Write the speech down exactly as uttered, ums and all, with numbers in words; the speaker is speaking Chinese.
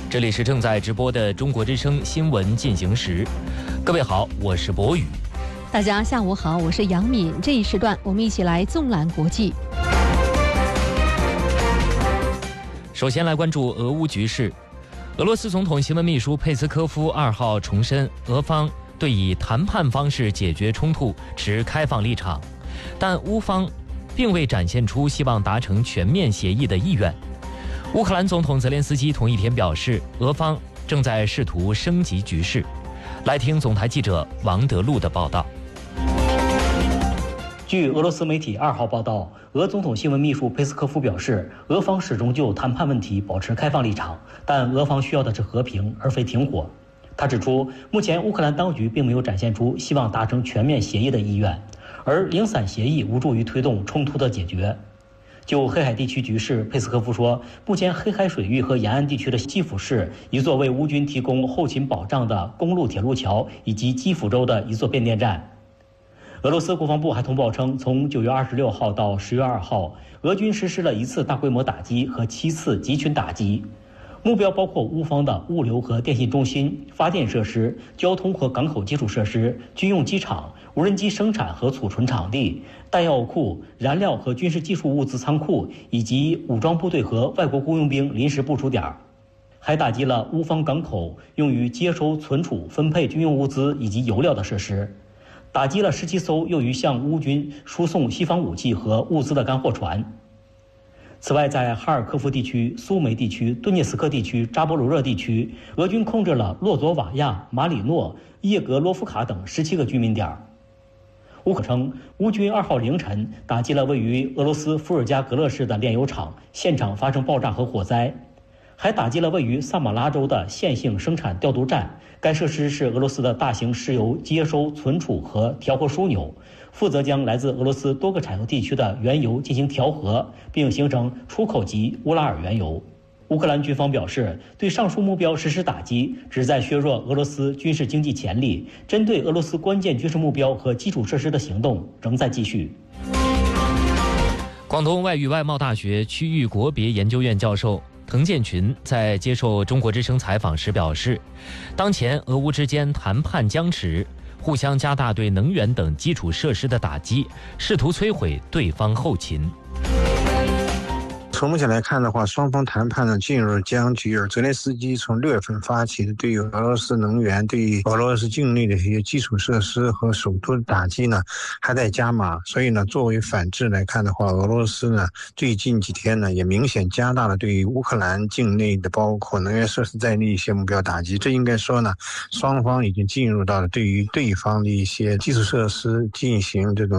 这里是正在直播的中国之声新闻进行时，各位好，我是博宇。 大家下午好，我是杨敏。这一时段我们一起来纵览国际。 首先来关注俄乌局势。俄罗斯总统新闻秘书佩斯科夫二号重申，俄方对以谈判方式解决冲突持开放立场，但乌方并未展现出希望达成全面协议的意愿。乌克兰总统泽连斯基同一天表示，俄方正在试图升级局势。来听总台记者王德禄的报道。 据俄罗斯媒体二号报道，俄总统新闻秘书佩斯科夫表示，俄方始终就谈判问题保持开放立场，但俄方需要的是和平，而非停火。他指出，目前乌克兰当局并没有展现出希望达成全面协议的意愿，而零散协议无助于推动冲突的解决。就黑海地区局势，佩斯科夫说，目前黑海水域和沿岸地区的基辅市一座为乌军提供后勤保障的公路铁路桥，以及基辅州的一座变电站。俄罗斯国防部还通报称，从九月二十六号到十月二号，俄军实施了一次大规模打击和七次集群打击，目标包括乌方的物流和电信中心、发电设施、交通和港口基础设施、军用机场、无人机生产和储存场地、弹药库、燃料和军事技术物资仓库，以及武装部队和外国雇佣兵临时部署点，还打击了乌方港口用于接收、存储、分配军用物资以及油料的设施，打击了十七艘用于向乌军输送西方武器和物资的干货船。此外，在哈尔科夫地区、苏梅地区、顿涅茨克地区、扎波罗热地区，俄军控制了洛佐瓦亚、马里诺、叶格罗夫卡等十七个居民点。乌克称，乌军二号凌晨打击了位于俄罗斯伏尔加格勒市的炼油厂，现场发生爆炸和火灾，还打击了位于萨马拉州的线性生产调度站。该设施是俄罗斯的大型石油接收、存储和调和枢纽，负责将来自俄罗斯多个产油地区的原油进行调和，并形成出口级乌拉尔原油。乌克兰军方表示，对上述目标实施打击，旨在削弱俄罗斯军事经济潜力，针对俄罗斯关键军事目标和基础设施的行动仍在继续。 广东外语外贸大学区域国别研究院教授滕建群在接受中国之声采访时表示，当前俄乌之间谈判僵持，互相加大对能源等基础设施的打击，试图摧毁对方后勤。 从目前来看的话，双方谈判呢进入僵局，而泽连斯基从六月份发起的对于俄罗斯能源、对于俄罗斯境内的一些基础设施和首都的打击呢还在加码。所以呢，作为反制来看的话，俄罗斯呢最近几天呢也明显加大了对于乌克兰境内的包括能源设施在内一些目标打击。这应该说呢，双方已经进入到了对于对方的一些基础设施进行这种